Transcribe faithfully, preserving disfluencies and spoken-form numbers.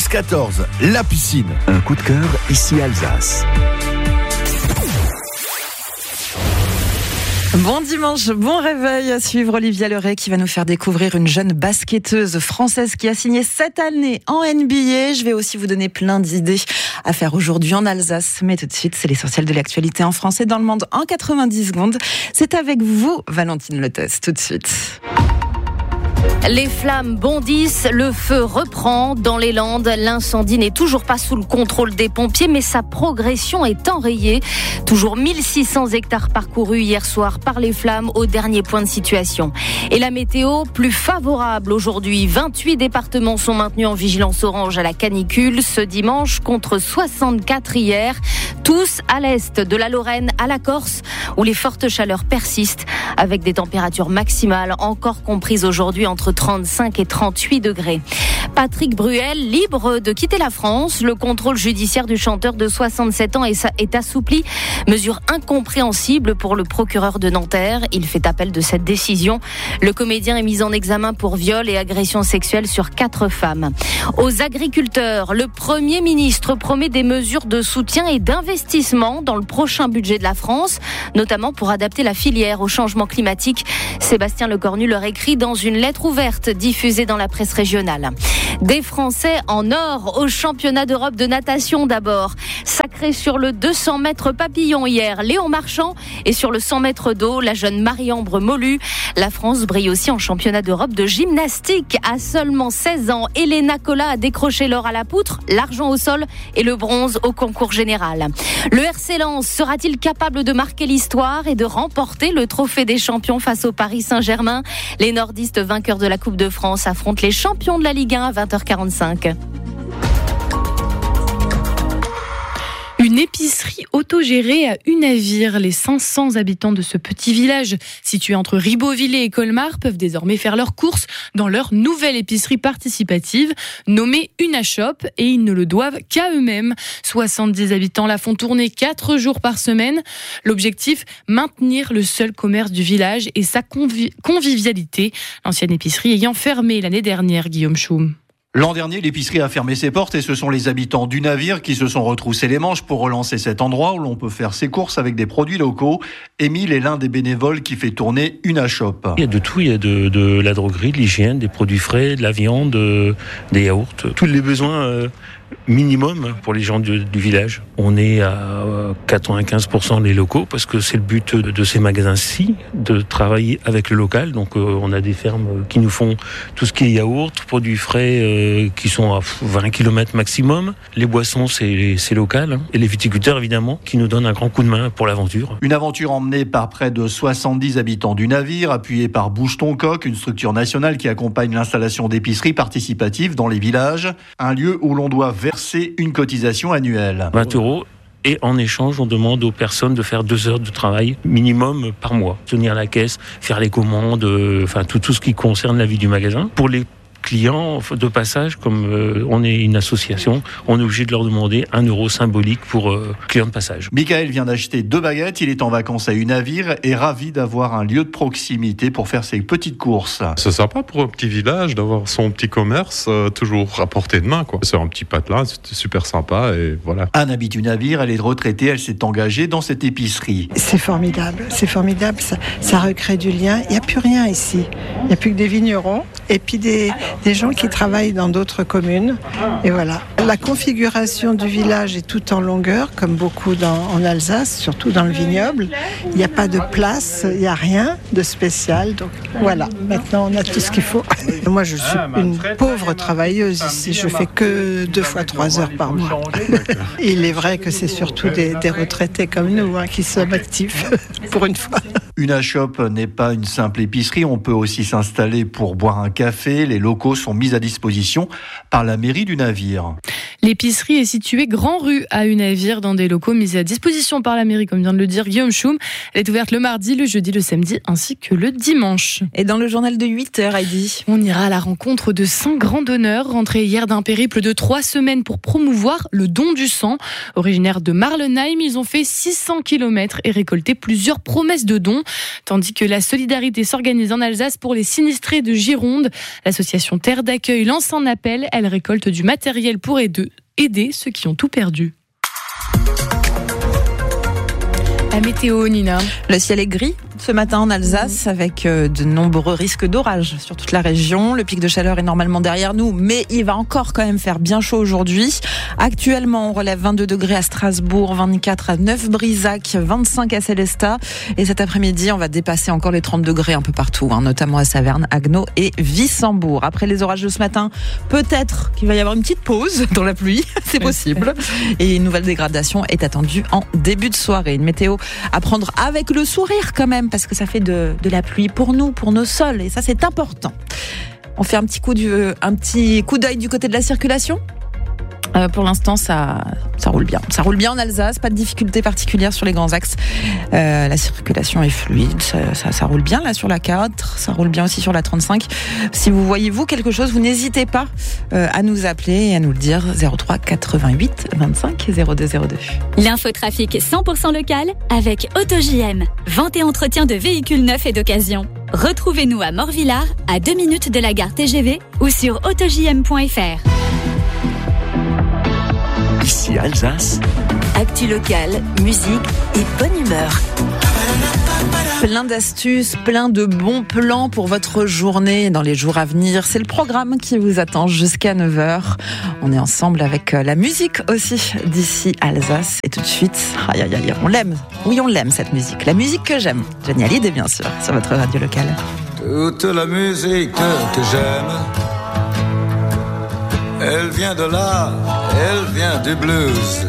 quatorze, la piscine. Un coup de cœur, ici Alsace. Bon dimanche, bon réveil à suivre Olivia Leray qui va nous faire découvrir une jeune basketteuse française qui a signé cette année en N B A. Je vais aussi vous donner plein d'idées à faire aujourd'hui en Alsace. Mais tout de suite, c'est l'essentiel de l'actualité en France et dans le monde en quatre-vingt-dix secondes. C'est avec vous, Valentine Letes, tout de suite. Les flammes bondissent, le feu reprend dans les Landes. L'incendie n'est toujours pas sous le contrôle des pompiers, mais sa progression est enrayée. Toujours mille six cents hectares parcourus hier soir par les flammes au dernier point de situation. Et la météo, plus favorable aujourd'hui. vingt-huit départements sont maintenus en vigilance orange à la canicule ce dimanche contre soixante-quatre hier. Tous à l'est, de la Lorraine à la Corse, où les fortes chaleurs persistent avec des températures maximales encore comprises aujourd'hui entre trente-cinq et trente-huit degrés. Patrick Bruel, libre de quitter la France. Le contrôle judiciaire du chanteur de soixante-sept ans est assoupli. Mesure incompréhensible pour le procureur de Nanterre. Il fait appel de cette décision. Le comédien est mis en examen pour viol et agression sexuelle sur quatre femmes. Aux agriculteurs, le Premier ministre promet des mesures de soutien et d'investissement dans le prochain budget de la France, notamment pour adapter la filière au changement climatique. Sébastien Lecornu leur écrit dans une lettre ouverte diffusée dans la presse régionale. Des Français en or au championnat d'Europe de natation d'abord. Sacré sur le deux cents mètres papillon hier, Léon Marchand, et sur le cent mètres d'eau, la jeune Marie-Ambre Molu. La France brille aussi en championnat d'Europe de gymnastique. À seulement seize ans, Elena Cola a décroché l'or à la poutre, l'argent au sol et le bronze au concours général. Le R C Lens sera-t-il capable de marquer l'histoire et de remporter le trophée des champions face au Paris Saint-Germain? Les nordistes vainqueurs de la Coupe de France affrontent les champions de la Ligue un à vingt heures quarante-cinq. Une épicerie autogérée à Unavir. Les cinq cents habitants de ce petit village situé entre Ribeauvillé et Colmar peuvent désormais faire leurs courses dans leur nouvelle épicerie participative nommée Unashop, et ils ne le doivent qu'à eux-mêmes. soixante-dix habitants la font tourner quatre jours par semaine. L'objectif, maintenir le seul commerce du village et sa convi- convivialité. L'ancienne épicerie ayant fermé l'année dernière, Guillaume Choum. L'an dernier, l'épicerie a fermé ses portes et ce sont les habitants d'Unavir qui se sont retroussés les manches pour relancer cet endroit où l'on peut faire ses courses avec des produits locaux. Émile est l'un des bénévoles qui fait tourner Unashop. Il y a de tout, il y a de, de la droguerie, de l'hygiène, des produits frais, de la viande, de, des yaourts, tous les besoins euh, minimum pour les gens du, du village. On est à euh, quatre-vingt-quinze pour cent des locaux parce que c'est le but de, de ces magasins-ci, de travailler avec le local. Donc euh, on a des fermes qui nous font tout ce qui est yaourt, produits frais euh, qui sont à vingt kilomètres maximum. Les boissons, c'est, c'est local. Hein. Et les viticulteurs, évidemment, qui nous donnent un grand coup de main pour l'aventure. Une aventure emmenée par près de soixante-dix habitants d'Unavir, appuyée par Bouge ton coq, une structure nationale qui accompagne l'installation d'épiceries participatives dans les villages. Un lieu où l'on doit verser une cotisation annuelle. vingt euros. Et en échange, on demande aux personnes de faire deux heures de travail minimum par mois. Tenir la caisse, faire les commandes, euh, enfin tout, tout ce qui concerne la vie du magasin. Pour les clients de passage, comme euh, on est une association, on est obligé de leur demander un euro symbolique pour euh, clients de passage. Michael vient d'acheter deux baguettes, il est en vacances à Unavir et ravi d'avoir un lieu de proximité pour faire ses petites courses. C'est sympa pour un petit village d'avoir son petit commerce euh, toujours à portée de main, quoi. C'est un petit patelin, c'est super sympa et voilà. Anne habite Unavir, elle est retraitée, elle s'est engagée dans cette épicerie. C'est formidable, c'est formidable, ça, ça recrée du lien. Il n'y a plus rien ici, il n'y a plus que des vignerons et puis des des gens qui travaillent dans d'autres communes. Et voilà. La configuration du village est tout en longueur, comme beaucoup dans, en Alsace, surtout dans le vignoble. Il n'y a pas de place, il n'y a rien de spécial. Donc voilà, maintenant on a tout ce qu'il faut. Moi je suis une pauvre travailleuse ici, je fais que deux fois trois heures par mois. Il est vrai que c'est surtout des, des retraités comme nous hein, qui sommes actifs, pour une fois. Unashop n'est pas une simple épicerie, on peut aussi s'installer pour boire un café. Les locaux sont mis à disposition par la mairie d'Unavir. L'épicerie est située Grand Rue à Unavir dans des locaux mis à disposition par la mairie, comme vient de le dire Guillaume Choum. Elle est ouverte le mardi, le jeudi, le samedi ainsi que le dimanche. Et dans le journal de huit heures, Heidi, on ira à la rencontre de cinq randonneurs rentrés hier d'un périple de trois semaines pour promouvoir le don du sang. Originaires de Marlenheim, ils ont fait six cents kilomètres et récolté plusieurs promesses de dons. Tandis que la solidarité s'organise en Alsace pour les sinistrés de Gironde. L'association Terre d'accueil lance un appel. Elle récolte du matériel pour aider ceux qui ont tout perdu. La météo, Nina. Le ciel est gris ce matin en Alsace, avec de nombreux risques d'orage sur toute la région. Le pic de chaleur est normalement derrière nous, mais il va encore quand même faire bien chaud aujourd'hui. Actuellement, on relève vingt-deux degrés à Strasbourg, vingt-quatre à Neuf-Brisac, vingt-cinq à Célestat. Et cet après-midi, on va dépasser encore les trente degrés un peu partout, hein, notamment à Saverne, Haguenau et Wissembourg. Après les orages de ce matin, peut-être qu'il va y avoir une petite pause dans la pluie, c'est possible. Et une nouvelle dégradation est attendue en début de soirée. Une météo à prendre avec le sourire quand même, parce que ça fait de, de la pluie pour nous, pour nos sols, et ça c'est important. On fait un petit coup, du, un petit coup d'œil du côté de la circulation. Euh, pour l'instant, ça, ça roule bien. Ça roule bien en Alsace, pas de difficultés particulières sur les grands axes. Euh, la circulation est fluide, ça, ça, ça roule bien là sur la quatre, ça roule bien aussi sur la trente-cinq. Si vous voyez vous quelque chose, vous n'hésitez pas euh, à nous appeler et à nous le dire. zéro trois quatre-vingt-huit vingt-cinq zéro deux zéro deux. L'infotrafic cent pour cent local avec AutoJM. Vente et entretien de véhicules neufs et d'occasion. Retrouvez-nous à Morvillard, à deux minutes de la gare T G V ou sur auto j m point f r. Ici Alsace. Actu locale, musique et bonne humeur. Plein d'astuces, plein de bons plans pour votre journée dans les jours à venir. C'est le programme qui vous attend jusqu'à neuf heures. On est ensemble avec la musique aussi d'ici Alsace. Et tout de suite, aïe aïe aïe, on l'aime. Oui, on l'aime cette musique. La musique que j'aime. Johnny Hallyday, bien sûr, sur votre radio locale. Toute la musique que j'aime, elle vient de là, elle vient du blues.